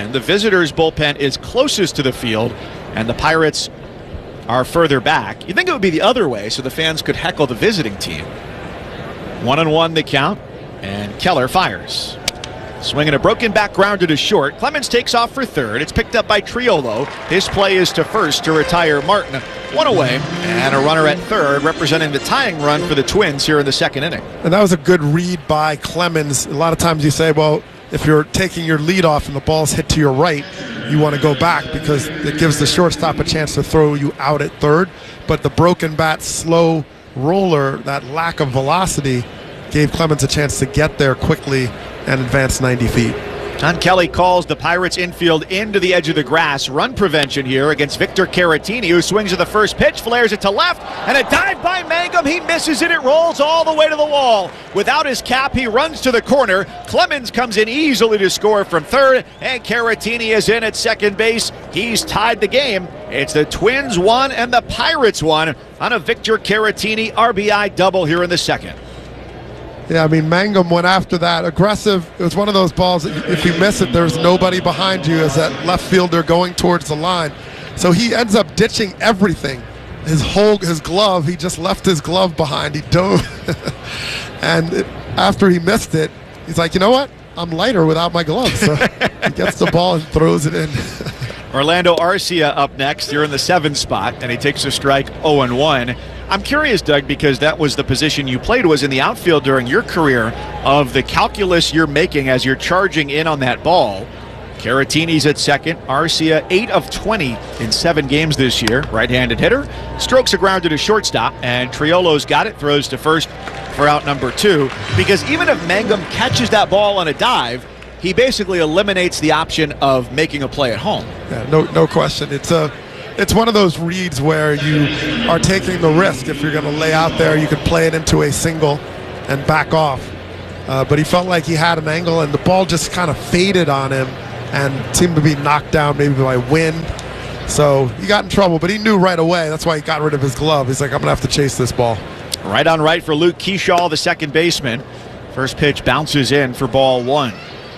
bullpen. The visitors' bullpen is closest to the field, and the Pirates are further back. You'd think it would be the other way so the fans could heckle the visiting team. 1-1 the count, and Keller fires. Swinging a broken back grounder to short. Clemens takes off for third. It's picked up by Triolo. His play is to first to retire Martin. One away, and a runner at third representing the tying run for the Twins here in the second inning. And that was a good read by Clemens. A lot of times you say, well, if you're taking your lead off and the ball's hit to your right, you want to go back because it gives the shortstop a chance to throw you out at third. But the broken bat, slow roller, that lack of velocity, gave Clemens a chance to get there quickly and advance 90 feet. John Kelly calls the Pirates infield into the edge of the grass. Run prevention here against Victor Caratini, who swings at the first pitch, flares it to left, and a dive by Mangum. He misses it. It rolls all the way to the wall. Without his cap, he runs to the corner. Clemens comes in easily to score from third, and Caratini is in at second base. He's tied the game. It's the Twins 1 and the Pirates 1 on a Victor Caratini RBI double here in the second. Yeah, I mean, Mangum went after that. Aggressive. It was one of those balls that if you miss it, there's nobody behind you as that left fielder going towards the line. So he ends up ditching everything. His glove, he just left his glove behind. He dove. And after he missed it, he's like, you know what? I'm lighter without my glove. So he gets the ball and throws it in. Orlando Arcia up next. You're in the 7 spot, and he takes a strike 0-1. I'm curious, Doug, because that was the position you played, was in the outfield during your career, of the calculus you're making as you're charging in on that ball. Caratini's at second. Arcia 8 of 20 in 7 games this year. Right-handed hitter. Strokes a grounder to shortstop, and Triolo's got it. Throws to first for out number 2. Because even if Mangum catches that ball on a dive, he basically eliminates the option of making a play at home. Yeah, no question. It's one of those reads where you are taking the risk. If you're going to lay out there, you could play it into a single and back off. But he felt like he had an angle, and the ball just kind of faded on him and seemed to be knocked down maybe by wind. So he got in trouble, but he knew right away. That's why he got rid of his glove. He's like, I'm going to have to chase this ball. Right on right for Luke Keyshaw, the second baseman. First pitch bounces in for ball 1.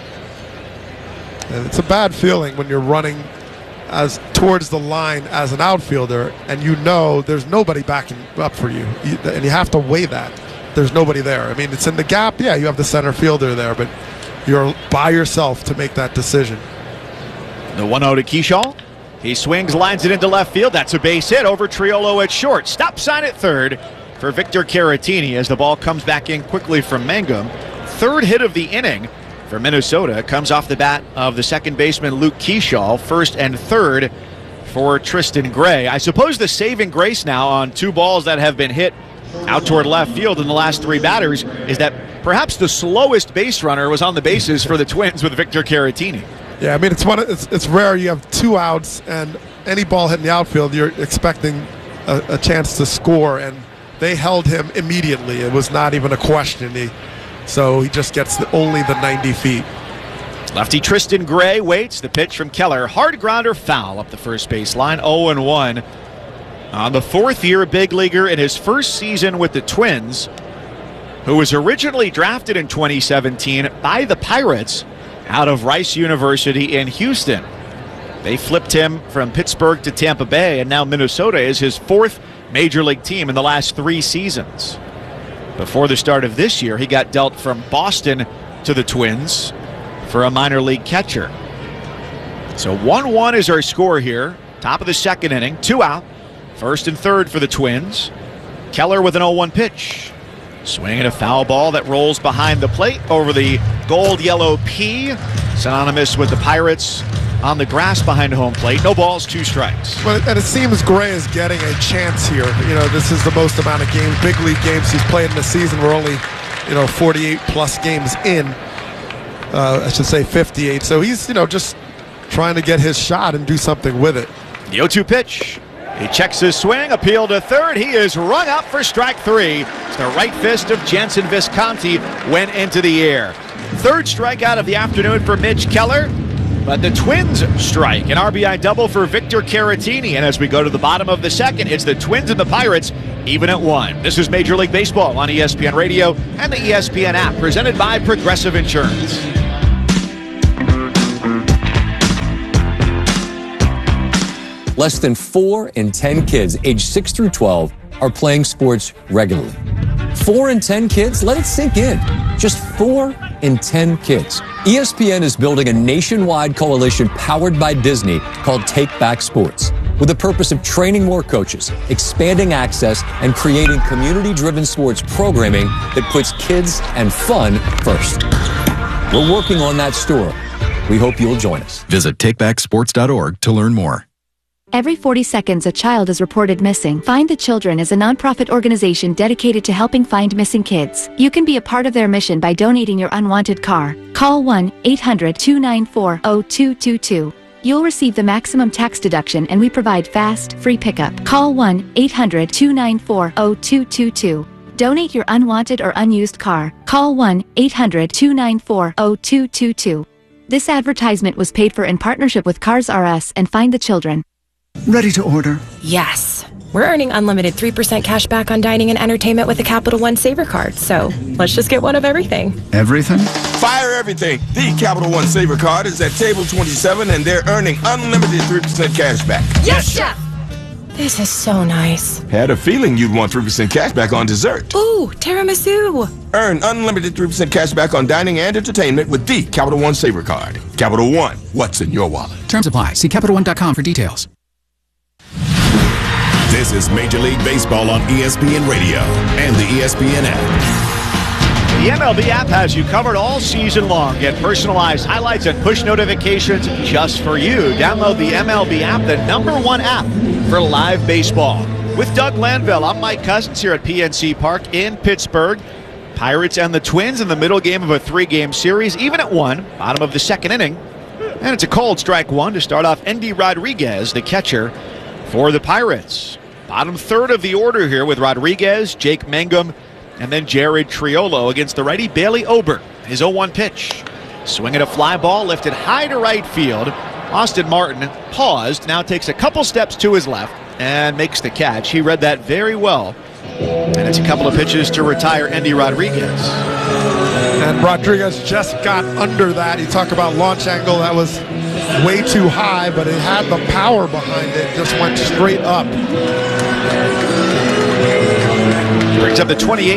And it's a bad feeling when you're running as towards the line as an outfielder, and you know there's nobody backing up for you, and you have to weigh that. There's nobody there. I mean, it's in the gap. Yeah, you have the center fielder there, but you're by yourself to make that decision. The 1-0 to Keyshaw. He swings, lines it into left field. That's a base hit over Triolo at short. Stop sign at third for Victor Caratini as the ball comes back in quickly from Mangum. Third hit of the inning for Minnesota comes off the bat of the second baseman Luke Keyshaw. First and third for Tristan Gray. I suppose the saving grace now on 2 balls that have been hit out toward left field in the last 3 batters is that perhaps the slowest base runner was on the bases for the Twins with Victor Caratini. Yeah, I mean, it's rare you have 2 outs and any ball hit in the outfield, you're expecting a chance to score, and they held him immediately. It was not even a question. So he just gets only the 90 feet. Lefty Tristan Gray waits. The pitch from Keller. Hard grounder foul up the first base line. 0-1. On the 4th year big leaguer in his first season with the Twins, who was originally drafted in 2017 by the Pirates out of Rice University in Houston. They flipped him from Pittsburgh to Tampa Bay, and now Minnesota is his 4th major league team in the last 3 seasons. Before the start of this year, he got dealt from Boston to the Twins for a minor league catcher. So 1-1 is our score here. Top of the second inning, 2 out. First and third for the Twins. Keller with an 0-1 pitch. Swinging a foul ball that rolls behind the plate over the gold-yellow P, synonymous with the Pirates on the grass behind home plate. No balls, 2 strikes. Well, and it seems Gray is getting a chance here. You know, this is the most amount of games, big league games he's played in the season. We're only, 48-plus games in. I should say 58. So he's, just trying to get his shot and do something with it. The 0-2 pitch. He checks his swing, appeal to third. He is rung up for strike 3. The right fist of Jensen Visconti went into the air. Third strikeout of the afternoon for Mitch Keller. But the Twins strike, an RBI double for Victor Caratini. And as we go to the bottom of the second, it's the Twins and the Pirates even at 1. This is Major League Baseball on ESPN Radio and the ESPN app, presented by Progressive Insurance. less than 4 in 10 kids aged 6 through 12 are playing sports regularly. 4 in 10 kids? Let it sink in. Just 4 in 10 kids. ESPN is building a nationwide coalition powered by Disney called Take Back Sports, with the purpose of training more coaches, expanding access, and creating community-driven sports programming that puts kids and fun first. We're working on that story. We hope you'll join us. Visit takebacksports.org to learn more. Every 40 seconds, a child is reported missing. Find the Children is a nonprofit organization dedicated to helping find missing kids. You can be a part of their mission by donating your unwanted car. Call 1-800-294-0222. You'll receive the maximum tax deduction, and we provide fast, free pickup. Call 1-800-294-0222. Donate your unwanted or unused car. Call 1-800-294-0222. This advertisement was paid for in partnership with Cars R Us and Find the Children. Ready to order? Yes. We're earning unlimited 3% cash back on dining and entertainment with the Capital One Saver card, so let's just get one of everything. Everything? Fire everything. The Capital One Saver card is at table 27, and they're earning unlimited 3% cash back. Yes, Chef! This is so nice. Had a feeling you'd want 3% cash back on dessert. Ooh, tiramisu. Earn unlimited 3% cash back on dining and entertainment with the Capital One Saver card. Capital One, what's in your wallet? Terms apply. See CapitalOne.com for details. This is Major League Baseball on ESPN Radio and the ESPN app. The MLB app has you covered all season long. Get personalized highlights and push notifications just for you. Download the MLB app, the #1 app for live baseball. With Doug Landville, I'm Mike Cousins here at PNC Park in Pittsburgh. Pirates and the Twins in the middle game of a 3-game series, even at 1, bottom of the second inning. And it's a cold strike 1 to start off. Endy Rodriguez, the catcher for the Pirates. Bottom third of the order here with Rodriguez, Jake Mangum, and then Jared Triolo against the righty Bailey Ober. His 0-1 pitch. Swinging a fly ball lifted high to right field. Austin Martin paused, now takes a couple steps to his left and makes the catch. He read that very well. And it's a couple of pitches to retire Endy Rodriguez. And Rodriguez just got under that. You talk about launch angle, that was way too high, but it had the power behind it. Just went straight up. Brings up the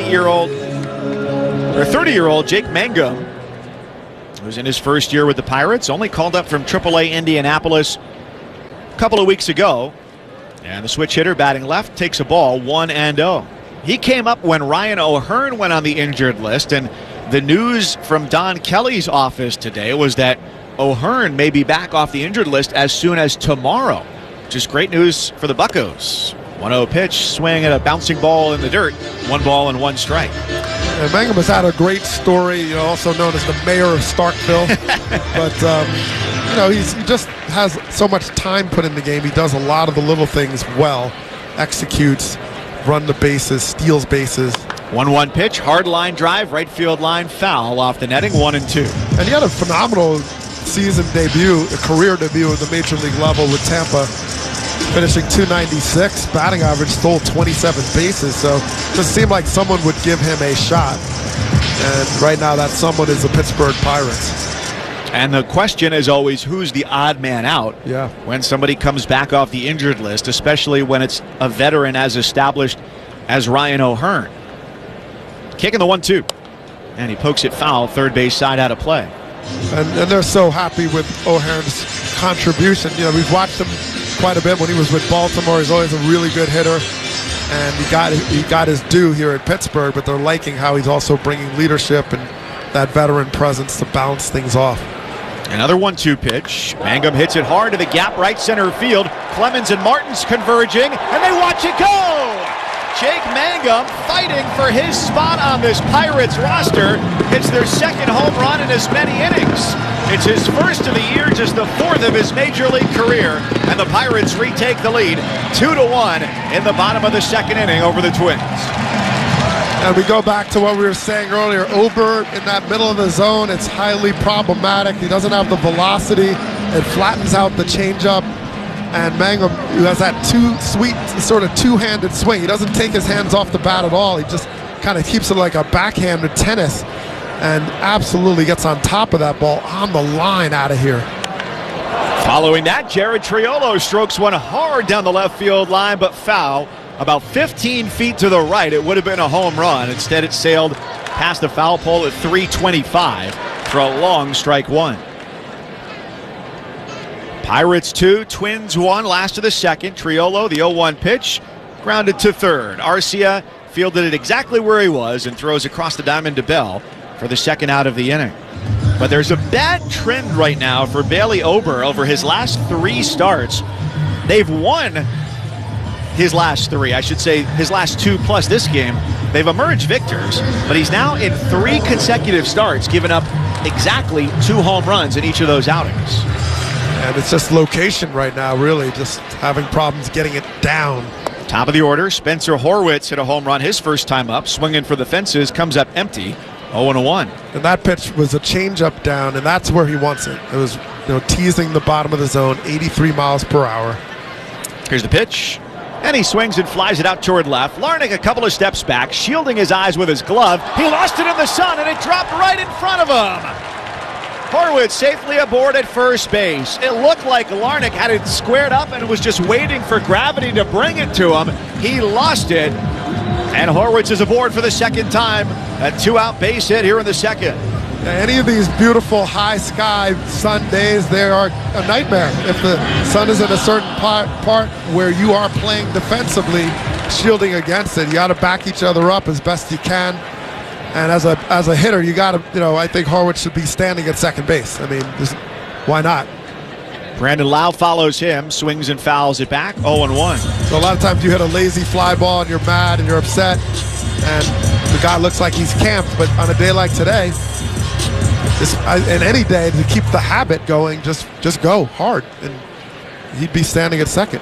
30-year-old Jake Mangum, who's in his first year with the Pirates, only called up from AAA Indianapolis a couple of weeks ago. And the switch hitter batting left takes a ball 1-0. He came up when Ryan O'Hearn went on the injured list, and the news from Don Kelly's office today was that O'Hearn may be back off the injured list as soon as tomorrow, which is great news for the Buccos. 1-0 pitch, swing at a bouncing ball in the dirt. 1 ball and 1 strike. And Mangum has had a great story, also known as the mayor of Starkville. But, he just has so much time put in the game. He does a lot of the little things well. Executes, run the bases, steals bases. 1-1 pitch, hard line drive, right field line foul off the netting, 1-2. And he had a phenomenal season debut, a career debut at the major league level with Tampa, finishing .296, batting average, stole 27 bases. So it just seemed like someone would give him a shot. And right now that someone is the Pittsburgh Pirates. And the question is always, who's the odd man out when somebody comes back off the injured list, especially when it's a veteran as established as Ryan O'Hearn. Kicking the 1-2. And he pokes it foul, third base side out of play. And they're so happy with O'Hearn's contribution. We've watched him quite a bit when he was with Baltimore. He's always a really good hitter. And he got his due here at Pittsburgh, but they're liking how he's also bringing leadership and that veteran presence to bounce things off. Another 1-2 pitch. Mangum hits it hard to the gap right center field. Clemens and Martins converging, and they watch it go! Jake Mangum fighting for his spot on this Pirates roster. Hits their second home run in as many innings. It's his first of the year, just the 4th of his major league career, and the Pirates retake the lead 2-1 in the bottom of the second inning over the Twins. And we go back to what we were saying earlier. Ober in that middle of the zone, it's highly problematic. He doesn't have the velocity. It flattens out the changeup. And Mangum, who has that sweet sort of two-handed swing. He doesn't take his hands off the bat at all. He just kind of keeps it like a backhanded tennis and absolutely gets on top of that ball on the line out of here. Following that, Jared Triolo strokes one hard down the left field line, but foul. About 15 feet to the right, it would have been a home run. Instead, it sailed past the foul pole at 325 for a long strike one. Pirates 2, Twins 1, last of the second. Triolo, the 0-1 pitch, grounded to third. Arcia fielded it exactly where he was and throws across the diamond to Bell for the second out of the inning. But there's a bad trend right now for Bailey Ober over his last 3 starts. They've won his last 3, I should say his last 2 plus this game. They've emerged victors, but he's now in 3 consecutive starts, giving up exactly 2 home runs in each of those outings. And it's just location right now, really, just having problems getting it down. Top of the order, Spencer Horwitz hit a home run his first time up, swinging for the fences, comes up empty, 0-1. And that pitch was a changeup down, and that's where he wants it. It was, teasing the bottom of the zone, 83 miles per hour. Here's the pitch. And he swings and flies it out toward left. Larnach a couple of steps back, shielding his eyes with his glove. He lost it in the sun, and it dropped right in front of him. Horwitz safely aboard at first base. It looked like Larnach had it squared up and was just waiting for gravity to bring it to him. He lost it, and Horwitz is aboard for the second time. A 2-out base hit here in the second. Any of these beautiful high sky sun days, they are a nightmare. If the sun is in a certain part where you are playing defensively, shielding against it, you got to back each other up as best you can. And as a hitter, you got to, I think Horwitz should be standing at second base. I mean, why not? Brandon Lau follows him, swings and fouls it back, 0-1. So a lot of times you hit a lazy fly ball and you're mad and you're upset, and the guy looks like he's camped. But on a day like today, and any day, to keep the habit going, just go hard, and he'd be standing at second.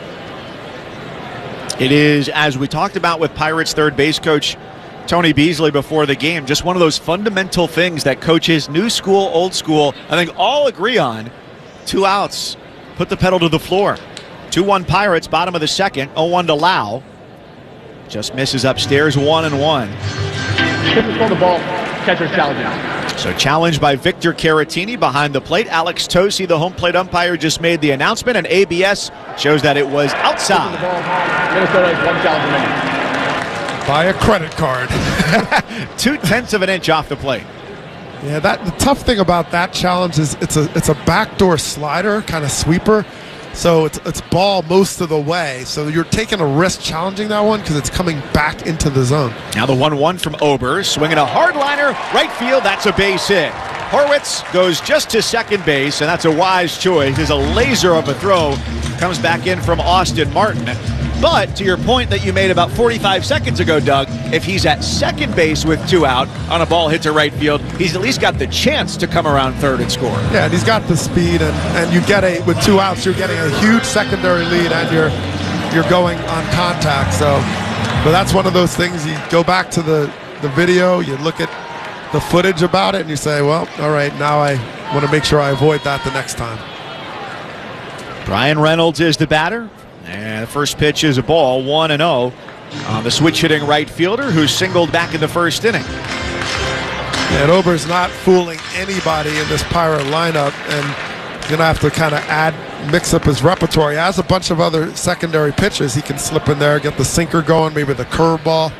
It is, as we talked about with Pirates third base coach Tony Beasley before the game, just one of those fundamental things that coaches, new school, old school, I think all agree on. 2 outs, put the pedal to the floor. 2-1 Pirates, bottom of the second, 0-1 to Lau. Just misses upstairs, 1-1. Pitcher throw the ball, catcher challenging. So challenged by Victor Caratini behind the plate. Alex Tosi, the home plate umpire, just made the announcement, and ABS shows that it was outside. Minnesota has 1 challenge remaining. Buy a credit card. 0.2 of an inch off the plate. Yeah, the tough thing about that challenge is it's a backdoor slider, kind of sweeper. So it's ball most of the way. So you're taking a risk challenging that one because it's coming back into the zone. Now the 1-1 from Ober, swinging a hard liner, right field, that's a base hit. Horwitz goes just to second base, and that's a wise choice. There's a laser of a throw, comes back in from Austin Martin. But to your point that you made about 45 seconds ago, Doug, if he's at second base with 2 out on a ball hit to right field, he's at least got the chance to come around third and score. Yeah, and he's got the speed, and you get with 2 outs, you're getting a huge secondary lead, and you're going on contact. So, but that's one of those things. You go back to the video, you look at the footage about it, and you say, well, all right, now I want to make sure I avoid that the next time. Brian Reynolds is the batter. And the first pitch is a ball, 1-0 on the switch-hitting right fielder who singled back in the first inning. And Ober's not fooling anybody in this Pirate lineup, and he's going to have to mix up his repertoire. He has a bunch of other secondary pitches he can slip in there, get the sinker going, maybe the curveball.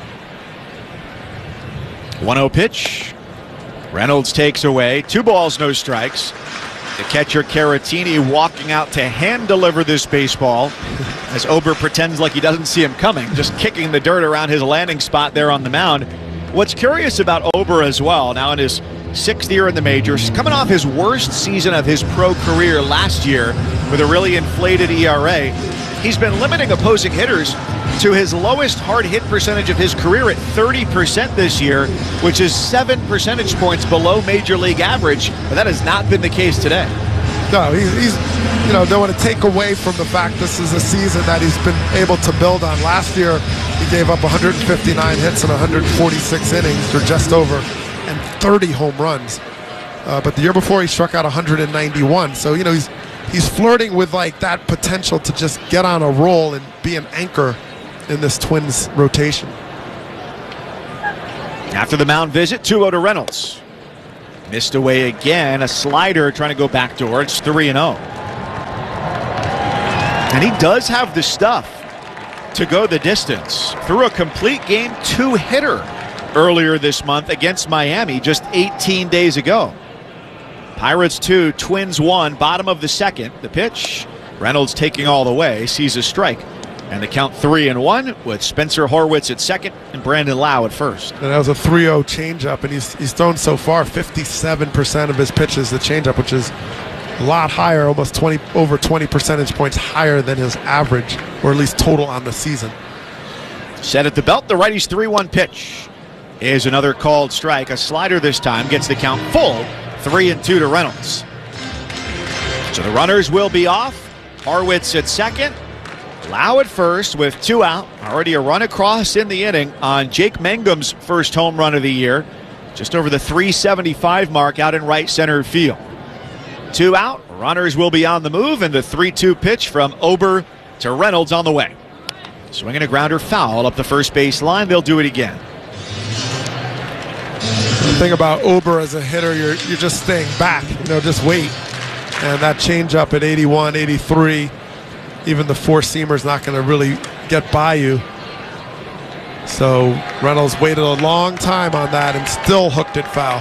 1-0 pitch. Reynolds takes away. 2 balls, no strikes. The catcher Caratini walking out to hand deliver this baseball as Ober pretends like he doesn't see him coming, just kicking the dirt around his landing spot there on the mound. What's curious about Ober as well, now in his 6th year in the majors, coming off his worst season of his pro career last year with a really inflated ERA, he's been limiting opposing hitters to his lowest hard hit percentage of his career at 30% this year, which is 7 percentage points below major league average, but that has not been the case today. No, he's don't want to take away from the fact this is a season that he's been able to build on. Last year, he gave up 159 hits in 146 innings, or just over, and 30 home runs. But the year before, he struck out 191. So, he's flirting with like that potential to just get on a roll and be an anchor in this Twins rotation. After the mound visit, 2-0 to Reynolds. Missed away again, a slider trying to go backdoor. It's 3-0. And he does have the stuff to go the distance. Threw a complete game 2-hitter earlier this month against Miami just 18 days ago. Pirates 2, Twins 1, bottom of the second. The pitch, Reynolds taking all the way, sees a strike. And the count 3-1 with Spencer Horwitz at second and Brandon Lau at first. And that was a 3-0 changeup, and he's thrown so far 57% of his pitches the changeup, which is a lot higher, almost over 20 percentage points higher than his average, or at least total on the season. Set at the belt, the righty's 3-1 pitch is another called strike. A slider this time gets the count full, 3-2 to Reynolds. So the runners will be off. Horwitz at second. Lau at first with 2 out. Already a run across in the inning on Jake Mangum's first home run of the year. Just over the 375 mark out in right center field. 2 out. Runners will be on the move, and the 3-2 pitch from Ober to Reynolds on the way. Swinging a grounder foul up the first base line. They'll do it again. The thing about Ober as a hitter, you're just staying back. Just wait. And that changeup at 81, 83. Even the four-seamer's not going to really get by you. So Reynolds waited a long time on that and still hooked it foul.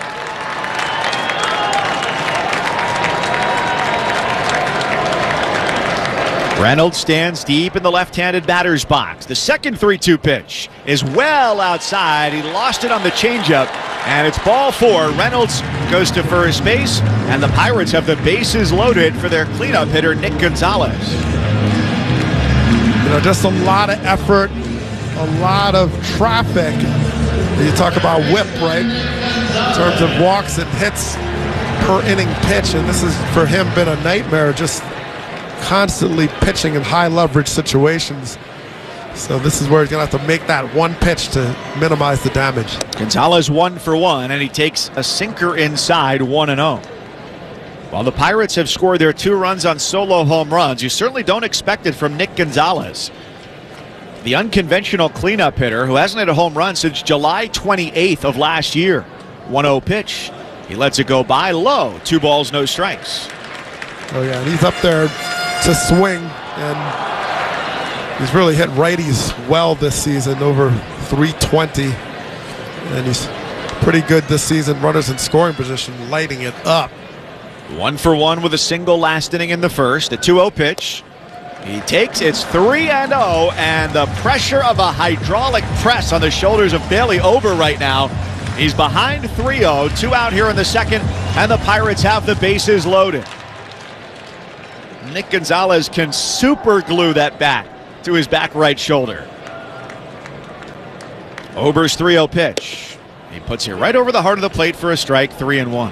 Reynolds stands deep in the left-handed batter's box. The second 3-2 pitch is well outside. He lost it on the changeup, and it's ball 4. Reynolds goes to first base, and the Pirates have the bases loaded for their cleanup hitter, Nick Gonzalez. Just a lot of effort, a lot of traffic. You talk about whip, right? In terms of walks and hits per inning pitch, and this has, for him, been a nightmare, just constantly pitching in high leverage situations. So this is where he's going to have to make that one pitch to minimize the damage. Gonzalez 1 for 1, and he takes a sinker inside, 1-0. While the Pirates have scored their 2 runs on solo home runs, you certainly don't expect it from Nick Gonzalez. The unconventional cleanup hitter who hasn't hit a home run since July 28th of last year. 1-0 pitch. He lets it go by low. 2 balls, no strikes. Oh, yeah, and he's up there to swing, and he's really hit righties well this season, over 320. And he's pretty good this season. Runners in scoring position, lighting it up. 1 for 1 with a single last inning in the first. A 2-0 pitch. He takes, it's 3-0, and the pressure of a hydraulic press on the shoulders of Bailey Ober right now. He's behind 3-0, 2 out here in the second, and the Pirates have the bases loaded. Nick Gonzalez can super glue that bat to his back right shoulder. Ober's 3-0 pitch. He puts it right over the heart of the plate for a strike, 3-1.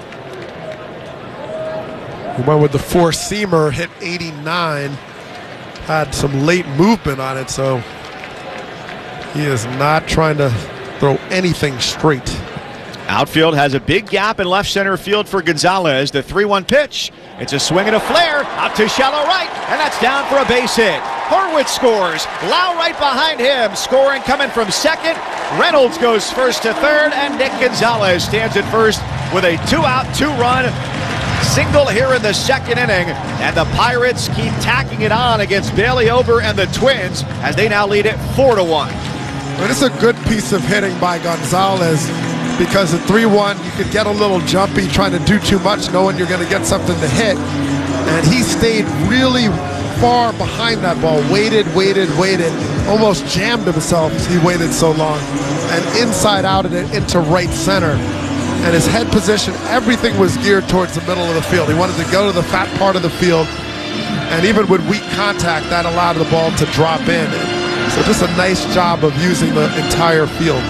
He went with the four-seamer, hit 89, had some late movement on it, so he is not trying to throw anything straight. Outfield has a big gap in left center field for Gonzalez. The 3-1 pitch. It's a swing and a flare out to shallow right, and that's down for a base hit. Horwitz scores. Lau right behind him. Scoring coming from second. Reynolds goes first to third, and Nick Gonzalez stands at first with a 2-out, 2-run single here in the second inning. And the Pirates keep tacking it on against Bailey Ober and the Twins as they now lead it 4-1. Well, it's a good piece of hitting by Gonzalez, because at 3-1 you could get a little jumpy trying to do too much knowing you're going to get something to hit, and he stayed really far behind that ball, waited, almost jammed himself. He waited so long, and inside outed it into right center, and his head position, everything was geared towards the middle of the field. He wanted to go to the fat part of the field, and even with weak contact that allowed the ball to drop in. So just a nice job of using the entire field.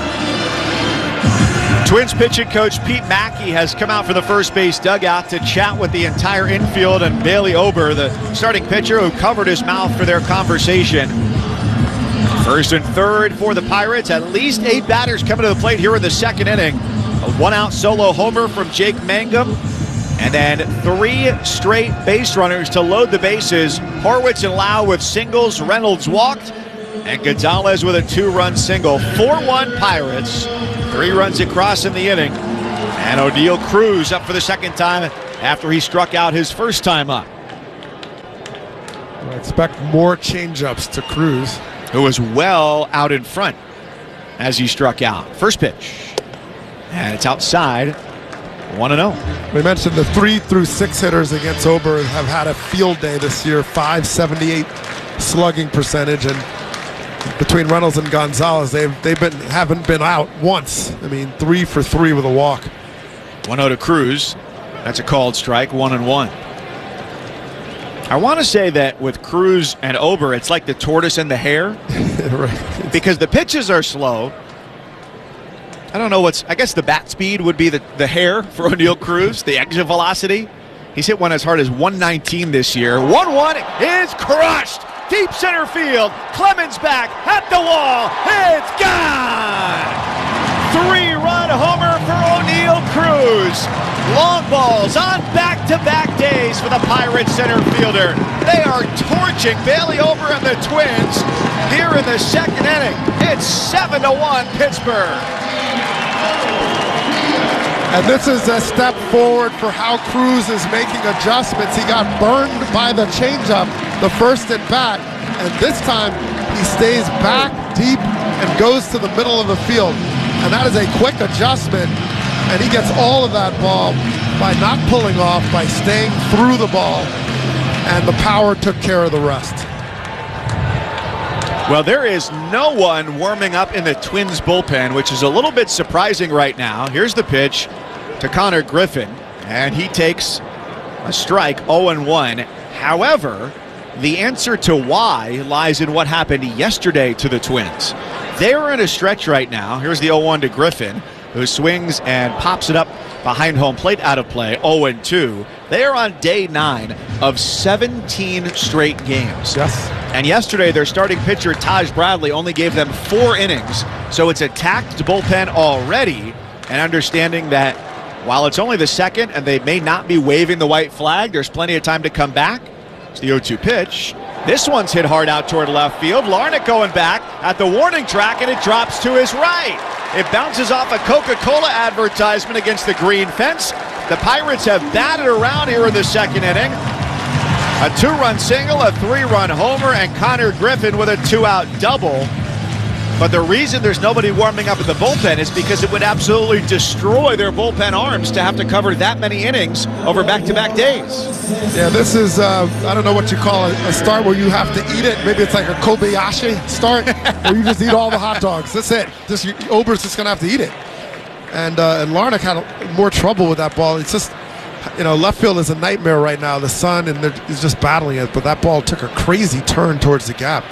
Twins pitching coach Pete Mackey has come out for the first base dugout to chat with the entire infield and Bailey Ober, the starting pitcher, who covered his mouth for their conversation. First and third for the Pirates. At least 8 batters coming to the plate here in the second inning. A 1-out solo homer from Jake Mangum, and then 3 straight base runners to load the bases. Horwitz and Lau with singles. Reynolds walked, and Gonzalez with a 2-run single. 4-1 Pirates. 3 runs across in the inning. And Oneil Cruz up for the second time after he struck out his first time up. I expect more changeups to Cruz, who was well out in front as he struck out. First pitch, and it's outside. 1-0. We mentioned the 3 through 6 hitters against Ober have had a field day this year. .578 slugging percentage, and between Reynolds and Gonzalez, haven't been out once. I mean, 3 for 3 with a walk. 1-0 to Cruz. That's a called strike. 1-1. I want to say that with Cruz and Ober, it's like the tortoise and the hare, right. Because the pitches are slow. I don't know I guess the bat speed would be the hare for O'Neill Cruz, the exit velocity. He's hit one as hard as 119 this year. 1-1 is crushed. Deep center field. Clemens back at the wall. It's gone. 3-run homer for O'Neill Cruz. Long balls on back-to-back days for the Pirates center fielder. They are torching Bailey Ober and the Twins here in the second inning. It's 7-1 Pittsburgh. And this is a step forward for how Cruz is making adjustments. He got burned by the changeup the first at bat, and this time he stays back deep and goes to the middle of the field. And that is a quick adjustment, and he gets all of that ball by not pulling off, by staying through the ball, and the power took care of the rest. Well, there is no one warming up in the Twins bullpen, which is a little bit surprising right now. Here's the pitch to Connor Griffin, and he takes a strike, 0-1. However, the answer to why lies in what happened yesterday to the Twins. They are in a stretch right now. Here's the 0-1 to Griffin, who swings and pops it up behind home plate, out of play, 0-2. They are on day 9 of 17 straight games. Yes. And yesterday, their starting pitcher, Taj Bradley, only gave them 4 innings. So it's a taxed bullpen already. And understanding that while it's only the second and they may not be waving the white flag, there's plenty of time to come back. It's the 0-2 pitch. This one's hit hard out toward left field. Larnach going back at the warning track, and it drops to his right. It bounces off a Coca-Cola advertisement against the green fence. The Pirates have batted around here in the second inning. A 2-run single, a 3-run homer, and Connor Griffin with a 2-out double. But the reason there's nobody warming up at the bullpen is because it would absolutely destroy their bullpen arms to have to cover that many innings over back-to-back days. Yeah, this is, I don't know what you call it, a start where you have to eat it. Maybe it's like a Kobayashi start where you just eat all the hot dogs. That's it. Ober's just going to have to eat it. And Larnach had more trouble with that ball. It's just, left field is a nightmare right now. The sun, and he's just battling it. But that ball took a crazy turn towards the gap.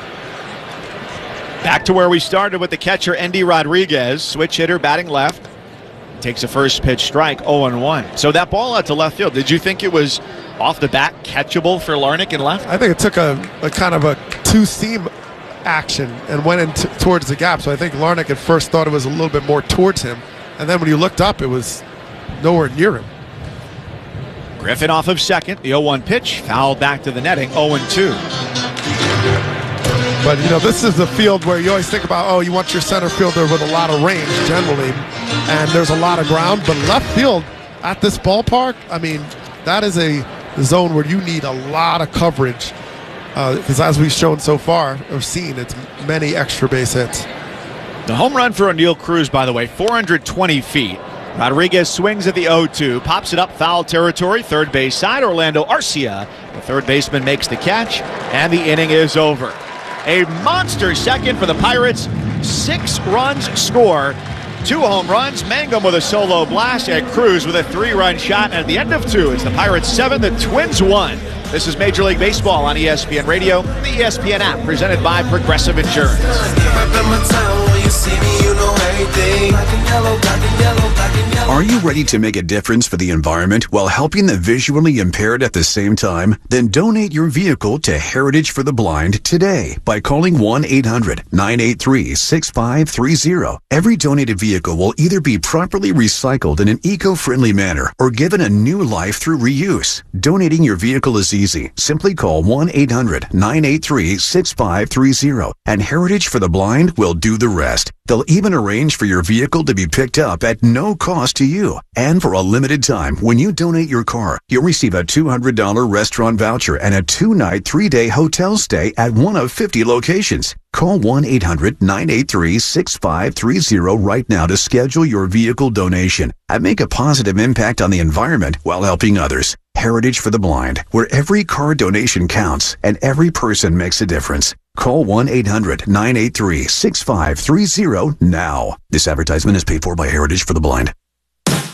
Back to where we started with the catcher, Endy Rodriguez. Switch hitter, batting left. Takes a first pitch strike, 0-1. So that ball out to left field, did you think it was off the bat catchable for Larnach in left? I think it took a kind of a two-seam action and went in towards the gap. So I think Larnach at first thought it was a little bit more towards him. And then when you looked up, it was nowhere near him. Griffin off of second. The 0-1 pitch, fouled back to the netting, 0-2. But, this is the field where you always think about, you want your center fielder with a lot of range, generally. And there's a lot of ground. But left field at this ballpark, that is a zone where you need a lot of coverage. Because as we've shown so far, or seen, it's many extra base hits. The home run for O'Neill Cruz, by the way, 420 feet. Rodriguez swings at the 0-2, pops it up foul territory, third base side. Orlando Arcia, the third baseman, makes the catch, and the inning is over. A monster second for the Pirates. 6 runs score. 2 home runs. Mangum with a solo blast, and Cruz with a 3-run shot. And at the end of 2, it's the Pirates 7, the Twins 1. This is Major League Baseball on ESPN Radio, the ESPN app, presented by Progressive Insurance. Are you ready to make a difference for the environment while helping the visually impaired at the same time? Then donate your vehicle to Heritage for the Blind today by calling 1-800-983-6530. Every donated vehicle will either be properly recycled in an eco-friendly manner or given a new life through reuse. Donating your vehicle is easy. Simply call 1-800-983-6530 and Heritage for the Blind will do the rest. request. They'll even arrange for your vehicle to be picked up at no cost to you. And for a limited time, when you donate your car, you'll receive a $200 restaurant voucher and a 2-night, 3-day hotel stay at one of 50 locations. Call 1-800-983-6530 right now to schedule your vehicle donation and make a positive impact on the environment while helping others. Heritage for the Blind, where every car donation counts and every person makes a difference. Call 1-800-983-6530 now. This advertisement is paid for by Heritage for the Blind.